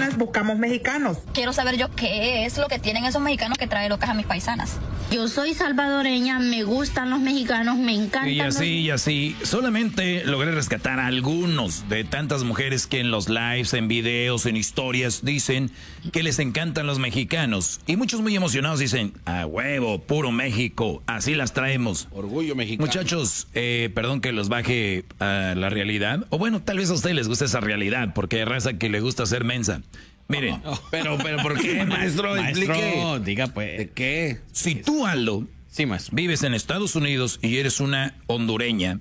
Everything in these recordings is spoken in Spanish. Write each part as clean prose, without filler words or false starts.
paisanas buscamos mexicanos. Quiero saber yo qué es lo que tienen esos mexicanos que traen locas a mis paisanas. Yo soy salvadoreña, me gustan los mexicanos, me encantan. Y así, solamente logré rescatar a algunos de tantas mujeres que en los lives, en videos, en historias dicen que les encantan los mexicanos. Y muchos muy emocionados dicen, a huevo, puro México, así las traemos. Orgullo mexicano. Muchachos, perdón que los baje a la realidad. O bueno, tal vez a ustedes les gusta esa realidad, porque hay raza que le gusta ser mensa. Miren, pero ¿por qué, maestro? Explique. Diga pues. ¿De qué? Si tú, Aldo, sí, maestro, vives en Estados Unidos y eres una hondureña,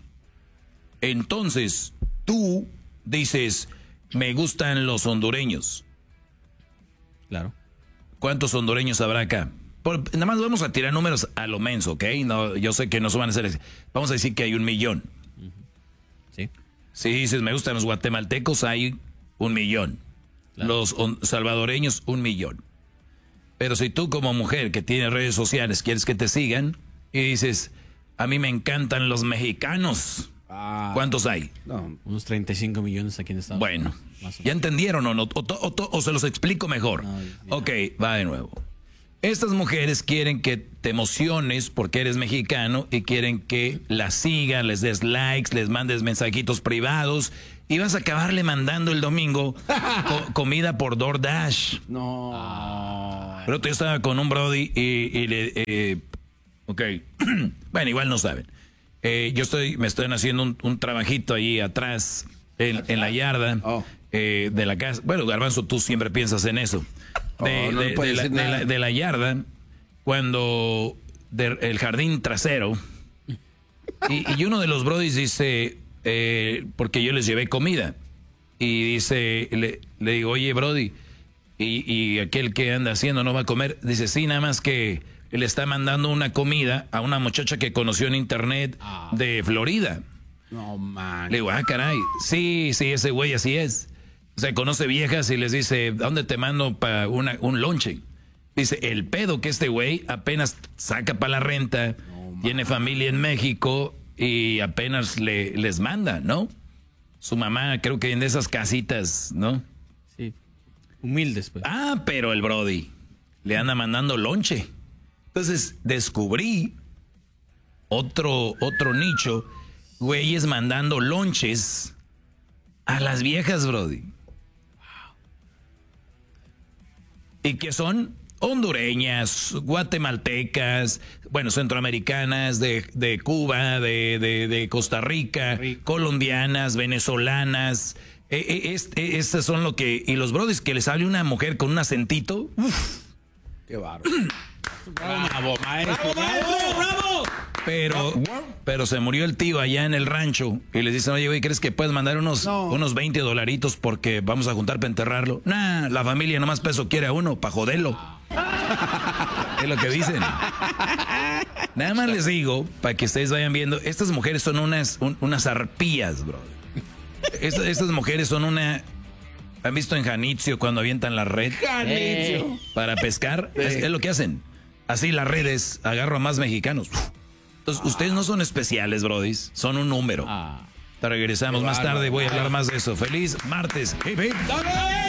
entonces tú dices, me gustan los hondureños. Claro. ¿Cuántos hondureños habrá acá? Nada más vamos a tirar números a lo menso, ¿ok? No, yo sé que no se van a hacer. Vamos a decir que hay 1 millón. Sí. Si dices, me gustan los guatemaltecos, hay 1 millón. Claro. Los salvadoreños, 1 millón. Pero si tú como mujer que tiene redes sociales quieres que te sigan y dices, a mí me encantan los mexicanos, ¿cuántos hay? No, unos 35 millones aquí en Estados Unidos. Bueno, ¿ya entendieron o no? ¿O se los explico mejor? No, ok, va de nuevo. Estas mujeres quieren que te emociones porque eres mexicano y quieren que las sigan, les des likes, les mandes mensajitos privados y vas a acabarle mandando el domingo comida por DoorDash. No. Pero yo estaba con un brody y le... ok, bueno, igual no saben. Me estoy haciendo un trabajito ahí atrás en la yarda de la casa. Bueno, Garbanzo, tú siempre piensas en eso. De la yarda, cuando el jardín trasero, y uno de los brodis dice, porque yo les llevé comida, y dice, le digo, oye brody, y aquel que anda haciendo no va a comer, dice, sí, nada más que le está mandando una comida a una muchacha que conoció en internet de Florida. No, man. Le digo, caray, sí, ese güey así es. O sea, conoce viejas y les dice, ¿dónde te mando para un lonche? Dice, el pedo que este güey apenas saca para la renta, tiene familia en México y apenas les manda, ¿no? Su mamá, creo que en esas casitas, ¿no? Sí, humildes, pues. Pero el brody le anda mandando lonche. Entonces, descubrí otro nicho, güeyes mandando lonches a las viejas, brody. ¿Y qué son? Hondureñas, guatemaltecas, bueno, centroamericanas, de Cuba, de Costa Rica, colombianas, venezolanas. Estas son lo que... Y los brodis que les sale una mujer con un acentito. Uf. Qué bárbaro. Bravo, maestro. ¡Bravo! Pero se murió el tío allá en el rancho y les dicen, oye, güey, ¿crees que puedes mandar unos $20 porque vamos a juntar para enterrarlo? Nah, la familia nomás peso quiere a uno para joderlo. Es lo que dicen. Nada más les digo, para que ustedes vayan viendo, estas mujeres son unas arpías, bro. Estas mujeres son ¿han visto en Janitzio cuando avientan la red? Janitzio. Para pescar, es lo que hacen. Así las redes, agarro a más mexicanos. Entonces, ustedes no son especiales, brodis, son un número. Te regresamos más tarde, voy a hablar más de eso. Feliz martes. Hey, babe.